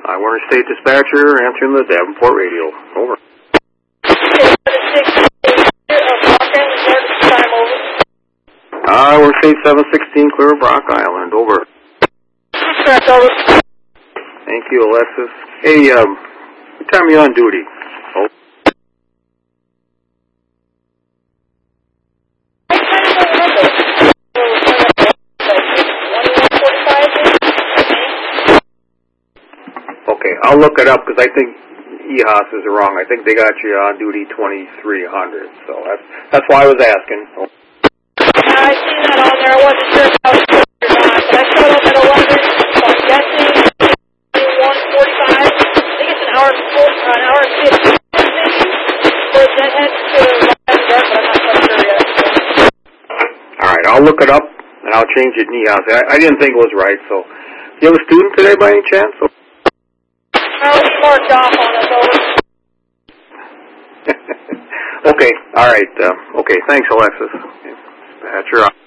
Warner State Dispatcher, answering the Davenport radio. Over. Warner State 716, clear of Brock Island. Over. Correct, over. Thank you, Alexis. Hey, what time are you on duty? Oh. Okay, I'll look it up because I think EHOS is wrong. I think they got you on duty 2300, so that's why I was asking. Oh. I seen that on there. I wasn't sure if I was or not, but I showed up at 11, so I'm guessing 1:45. I think it's an hour and 50. But that heads to but I'm not quite sure yet. All right, I'll look it up and I'll change it in EHOS. I didn't think it was right, so. Do you have a student today by any chance? I was marked off on it, over. Okay, all right. Okay, thanks, Alexis. Dispatcher.